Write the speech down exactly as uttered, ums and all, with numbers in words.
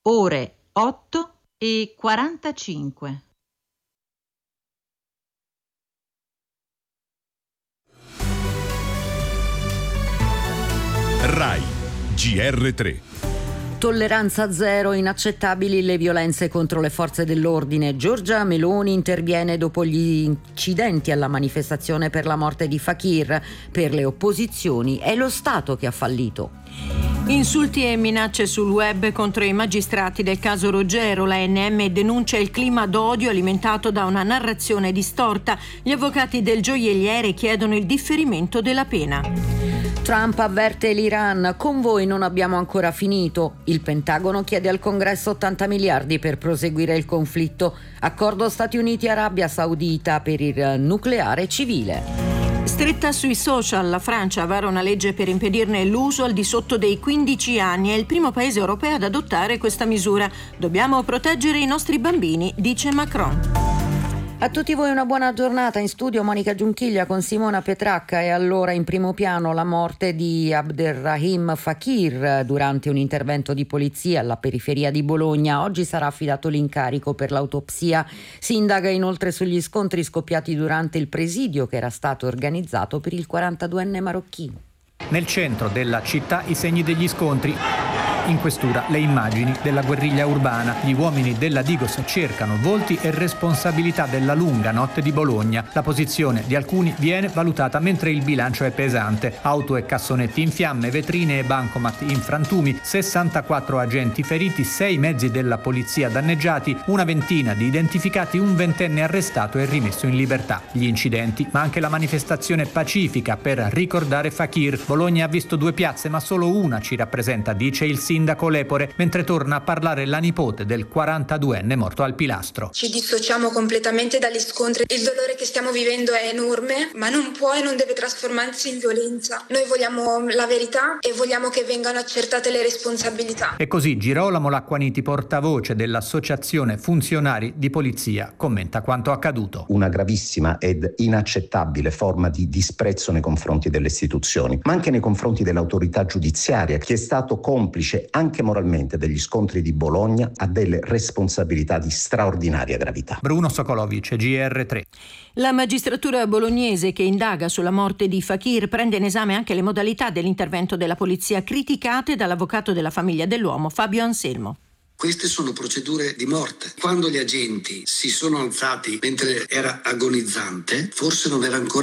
ore otto e quarantacinque. Rai G R tre. Tolleranza zero, inaccettabili le violenze contro le forze dell'ordine. Giorgia Meloni interviene dopo gli incidenti alla manifestazione per la morte di Fakir. Per le opposizioni è lo Stato che ha fallito. Insulti e minacce sul web contro i magistrati del caso Roggero. La A N M denuncia il clima d'odio alimentato da una narrazione distorta. Gli avvocati del gioielliere chiedono il differimento della pena. Trump avverte l'Iran: con voi non abbiamo ancora finito. Il Pentagono chiede al Congresso ottanta miliardi per proseguire il conflitto. Accordo Stati Uniti-Arabia Saudita per il nucleare civile. Stretta sui social, la Francia vara una legge per impedirne l'uso al di sotto dei quindici anni. È il primo paese europeo ad adottare questa misura. Dobbiamo proteggere i nostri bambini, dice Macron. A tutti voi una buona giornata. In studio Monica Giunchiglia con Simona Petracca. E allora in primo piano la morte di Abderrahim Fakir durante un intervento di polizia alla periferia di Bologna. Oggi sarà affidato l'incarico per l'autopsia. Si indaga inoltre sugli scontri scoppiati durante il presidio che era stato organizzato per il quarantaduenne marocchino. Nel centro della città i segni degli scontri. In questura le immagini della guerriglia urbana. Gli uomini della Digos cercano volti e responsabilità della lunga notte di Bologna. La posizione di alcuni viene valutata mentre il bilancio è pesante. Auto e cassonetti in fiamme, vetrine e bancomat in frantumi, sessantaquattro agenti feriti, sei mezzi della polizia danneggiati, una ventina di identificati, un ventenne arrestato e rimesso in libertà. Gli incidenti, ma anche la manifestazione pacifica per ricordare Fakir. Bologna ha visto due piazze, ma solo una ci rappresenta, dice il sindaco Lepore, mentre torna a parlare la nipote del quarantaduenne morto al pilastro. Ci dissociamo completamente dagli scontri. Il dolore che stiamo vivendo è enorme, ma non può e non deve trasformarsi in violenza. Noi vogliamo la verità e vogliamo che vengano accertate le responsabilità. E così Girolamo Lacquaniti, portavoce dell'Associazione Funzionari di Polizia, commenta quanto accaduto. Una gravissima ed inaccettabile forma di disprezzo nei confronti delle istituzioni, ma anche nei confronti dell'autorità giudiziaria, che è stato complice anche moralmente degli scontri di Bologna, ha delle responsabilità di straordinaria gravità. Bruno Sokolovic, G R tre. La magistratura bolognese che indaga sulla morte di Fakir prende in esame anche le modalità dell'intervento della polizia criticate dall'avvocato della famiglia dell'uomo Fabio Anselmo. Queste sono procedure di morte. Quando gli agenti si sono alzati mentre era agonizzante, forse non era ancora